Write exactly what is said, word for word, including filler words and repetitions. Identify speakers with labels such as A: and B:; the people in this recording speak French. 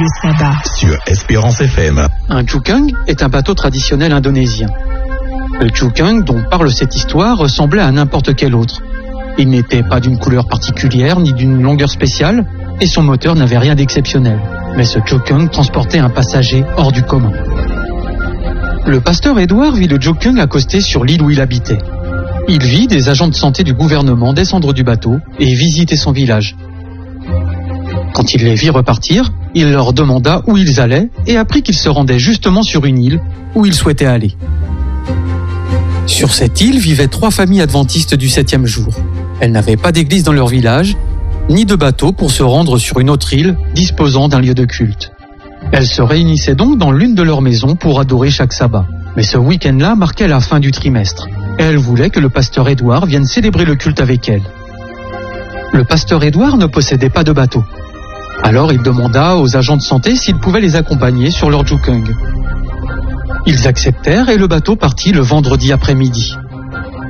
A: Le sabbat
B: sur Espérance F M.
C: Un Jukung est un bateau traditionnel indonésien. Le Jukung dont parle cette histoire ressemblait à n'importe quel autre. Il n'était pas d'une couleur particulière ni d'une longueur spéciale et son moteur n'avait rien d'exceptionnel. Mais ce Jukung transportait un passager hors du commun. Le pasteur Édouard vit le Jukung accoster sur l'île où il habitait. Il vit des agents de santé du gouvernement descendre du bateau et visiter son village. Quand il les vit repartir, il leur demanda où ils allaient et apprit qu'ils se rendaient justement sur une île où ils souhaitaient aller. Sur cette île vivaient trois familles adventistes du septième jour. Elles n'avaient pas d'église dans leur village, ni de bateau pour se rendre sur une autre île disposant d'un lieu de culte. Elles se réunissaient donc dans l'une de leurs maisons pour adorer chaque sabbat. Mais ce week-end-là marquait la fin du trimestre. Et elles voulaient que le pasteur Édouard vienne célébrer le culte avec elles. Le pasteur Édouard ne possédait pas de bateau. Alors il demanda aux agents de santé s'ils pouvaient les accompagner sur leur Jukung. Ils acceptèrent et le bateau partit le vendredi après-midi.